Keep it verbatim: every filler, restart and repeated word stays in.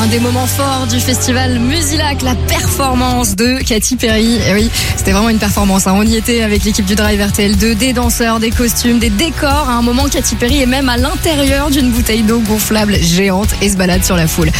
Un des moments forts du festival Musilac, la performance de Katy Perry. Et oui, c'était vraiment une performance. Hein. On y était avec l'équipe du Drive R T L deux, des danseurs, des costumes, des décors. À un moment, Katy Perry est même à l'intérieur d'une bouteille d'eau gonflable géante et se balade sur la foule.